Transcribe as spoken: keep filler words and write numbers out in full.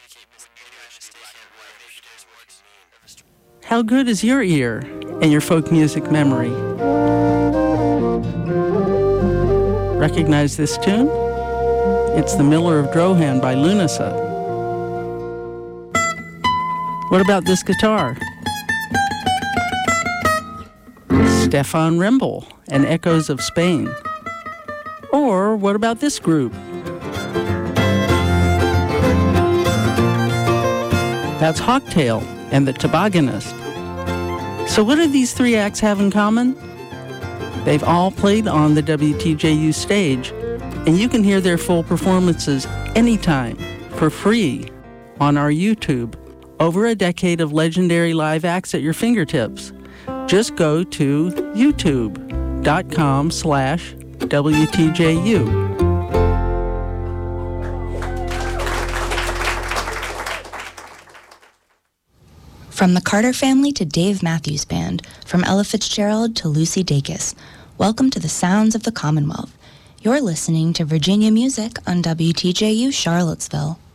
How good is your ear and your folk music memory? Recognize this tune? It's The Miller of Drohan by Lunasa. What about this guitar? Stefan Rembel and Echoes of Spain. Or what about this group? That's Hawktail and the Tobogganist. So what do these three acts have in common? They've all played on the W T J U stage, and you can hear their full performances anytime for free on our YouTube. Over a decade of legendary live acts at your fingertips. Just go to youtube.com slash WTJU. From the Carter family to Dave Matthews Band, from Ella Fitzgerald to Lucy Dacus, welcome to the sounds of the Commonwealth. You're listening to Virginia Music on W T J U Charlottesville.